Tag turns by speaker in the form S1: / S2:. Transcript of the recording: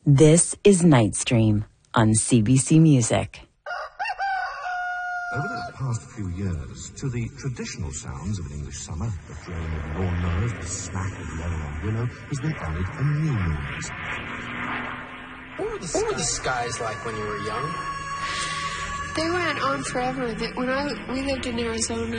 S1: This is Nightstream on CBC Music.
S2: Over the past few years, to the traditional sounds of an English summer, the drone of lawnmowers, the smack of yellow on willow, has been added a new noise.
S3: What were the skies like when you were young?
S4: They went on forever. We lived in Arizona.